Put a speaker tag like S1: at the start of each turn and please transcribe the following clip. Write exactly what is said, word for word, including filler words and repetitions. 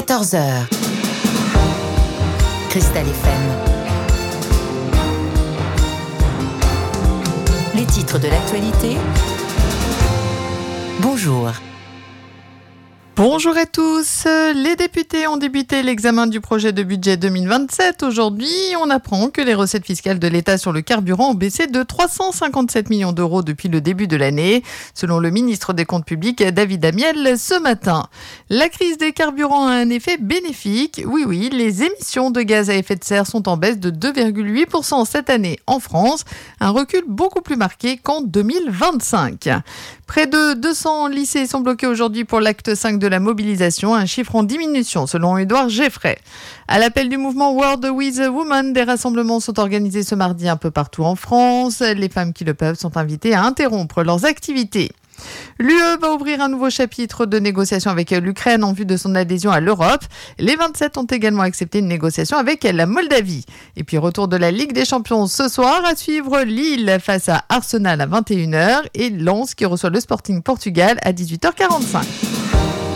S1: quatorze heures. Cristal F M. Les titres de l'actualité. Bonjour.
S2: Bonjour à tous. Les députés ont débuté l'examen du projet de budget deux mille vingt-sept. Aujourd'hui, on apprend que les recettes fiscales de l'État sur le carburant ont baissé de trois cent cinquante-sept millions d'euros depuis le début de l'année, selon le ministre des Comptes publics David Amiel ce matin. La crise des carburants a un effet bénéfique. Oui, oui, les émissions de gaz à effet de serre sont en baisse de deux virgule huit pour cent cette année en France, un recul beaucoup plus marqué qu'en deux mille vingt-cinq. Près de deux cents lycées sont bloqués aujourd'hui pour l'acte cinq de la mobilisation, un chiffre en diminution selon Édouard Geffray. À l'appel du mouvement World with Women, des rassemblements sont organisés ce mardi un peu partout en France. Les femmes qui le peuvent sont invitées à interrompre leurs activités. L'U E va ouvrir un nouveau chapitre de négociation avec l'Ukraine en vue de son adhésion à l'Europe. Les vingt-sept ont également accepté une négociation avec la Moldavie. Et puis retour de la Ligue des Champions ce soir, à suivre Lille face à Arsenal à vingt et une heures et Lens qui reçoit le Sporting Portugal à dix-huit heures quarante-cinq.